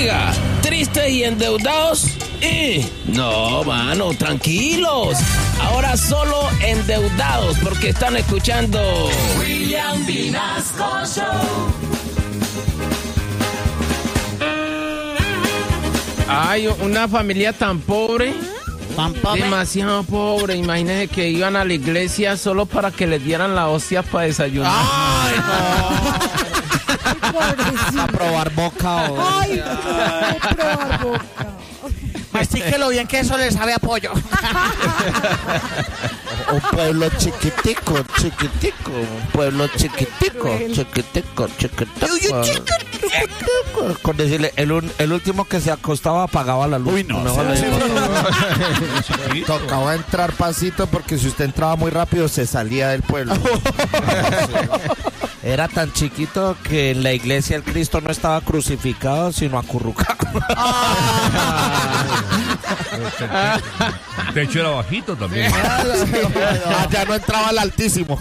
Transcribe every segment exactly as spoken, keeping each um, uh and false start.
Oiga, tristes y endeudados. Eh, no, mano, tranquilos. Ahora solo endeudados porque están escuchando William Vinasco Show. Ay, una familia tan pobre. ¿Tan pobre? Demasiado pobre. Imagínense que iban a la iglesia solo para que les dieran la hostia para desayunar. ¡Ay, no! A probar boca. Oh. ¡Ay, no! A probar boca. Mastíquelo bien que eso le sabe a pollo. Un pueblo chiquitico, chiquitico, un pueblo chiquitico, chiquitico, chiquitico. Con decirle, el, un, el último que se acostaba apagaba la luz. Uy, no. no, no, no, no. no. Tocaba entrar pasito porque si usted entraba muy rápido se salía del pueblo. Era tan chiquito que en la iglesia el Cristo no estaba crucificado, sino acurrucado. El techo era bajito también. Ya no entraba al Altísimo.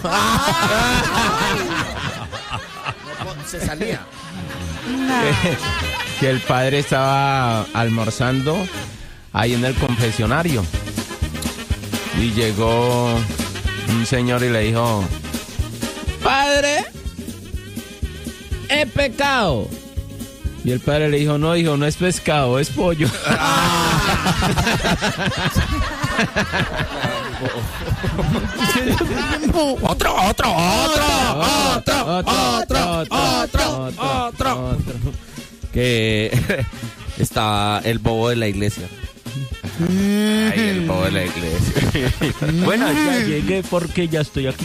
Se salía. Que, que el padre estaba almorzando ahí en el confesionario y llegó un señor y le dijo: padre, he pecado. Y el padre le dijo: no, hijo, no es pescado, es pollo. Otro, otro, otro, otro, otro, otro, otro. Que estaba el bobo de la iglesia. Ay, el bobo de la iglesia. Bueno, ya llegué porque ya estoy aquí.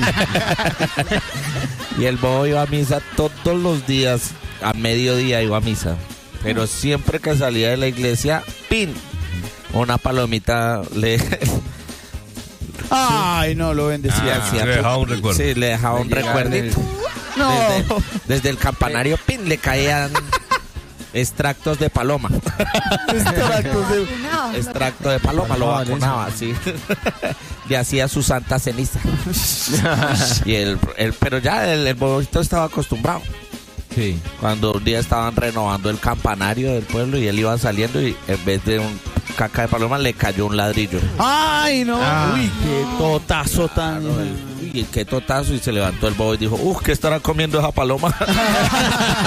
Y el bobo iba a misa todos los días. A mediodía iba a misa. Pero siempre que salía de la iglesia, ¡pin! Una palomita le... Ay, no, lo bendecía. Ah, le dejaba un recuerdo. Sí, le dejaba un recuerdito. No. Desde, desde el campanario, ¡pin! Le caían extractos de paloma. Extractos de... Extracto de paloma, lo vacunaba, sí. Le hacía su santa ceniza. Y el, el, pero ya el, el bobito estaba acostumbrado. Sí. Cuando un día estaban renovando el campanario del pueblo y él iba saliendo y en vez de un caca de paloma le cayó un ladrillo. Ay, no. Ah. Uy, qué totazo tan... Uy, qué totazo. Y se levantó el bobo y dijo: ¡Uf, qué estará comiendo esa paloma!